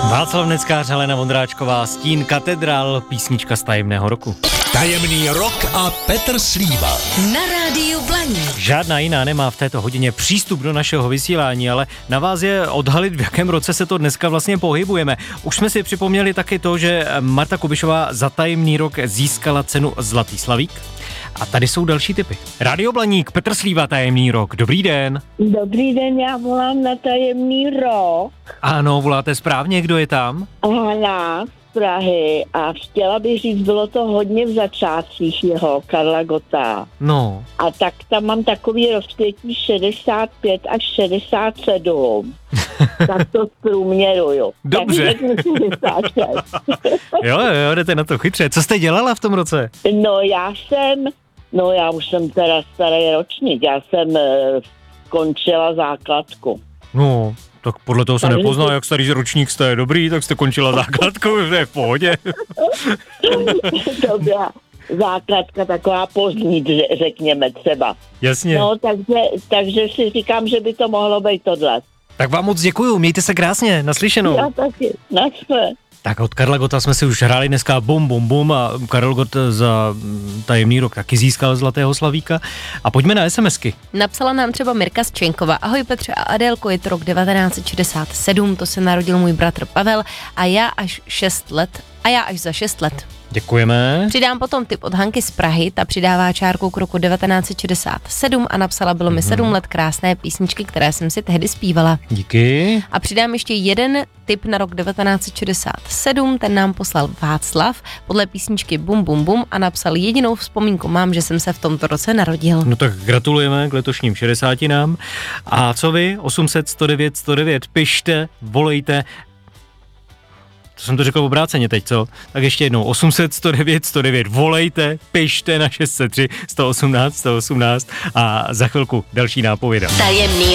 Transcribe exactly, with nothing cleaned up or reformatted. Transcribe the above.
Václav Neckář, Helena Vondráčková, Stín, Katedrál, písnička z tajemného roku. Tajemný rok a Petr Slíva. Na rádiu Blaník. Žádná jiná nemá v této hodině přístup do našeho vysílání, ale na vás je odhalit, v jakém roce se to dneska vlastně pohybujeme. Už jsme si připomněli taky to, že Marta Kubišová za tajemný rok získala cenu Zlatý slavík. A tady jsou další tipy. Rádio Blaník, Petr Slíva, tajemný rok. Dobrý den. Dobrý den, já volám na tajemný rok. Ano, voláte správně, kdo je tam? Hana z Prahy a chtěla bych říct, bylo to hodně v začátcích jeho, Karla Gotta. No. A tak tam mám takový rozpětí šedesát pět až šedesát sedm. Tak to zprůměruju. Dobře. Tak šedesát šest. Jo, jo, jdete na to chytře. Co jste dělala v tom roce? No já jsem, no já už jsem teda starý ročník, já jsem uh, končila základku. No, tak podle toho se Takže nepozná, to- jak starý ročník jste. Dobrý, tak jste končila základku, to je v pohodě. To byla základka taková pozdní, ře- řekněme třeba. Jasně. No, takže, takže si říkám, že by to mohlo být tohle. Tak vám moc děkuju, mějte se krásně, naslyšenou. Já taky. Naschle. Tak od Karla Gotta jsme si už hráli dneska bum bum bum a Karel Gott za mm, tajemný rok taky získal Zlatého slavíka. A pojďme na SMSky. Napsala nám třeba Mirka z Čenkova. Ahoj Petře a Adélko, je to rok devatenáct set šedesát sedm, to se narodil můj bratr Pavel a já až šest let. A já až za šest let. Děkujeme. Přidám potom tip od Hanky z Prahy, ta přidává čárku k roku devatenáct set šedesát sedm a napsala, bylo mi sedm let, krásné písničky, které jsem si tehdy zpívala. Díky. A přidám ještě jeden tip na rok devatenáct set šedesát sedm, ten nám poslal Václav podle písničky Bum Bum Bum a napsal, jedinou vzpomínku mám, že jsem se v tomto roce narodil. No tak gratulujeme k letošním šedesátinám. A co vy? osm set sto devět sto devět, pište, volejte. To jsem to řekl obráceně teď, co? Tak ještě jednou, osm set sto devět sto devět, volejte, pište na šest set tři sto osmnáct sto osmnáct a za chvilku další nápověda. Tajemný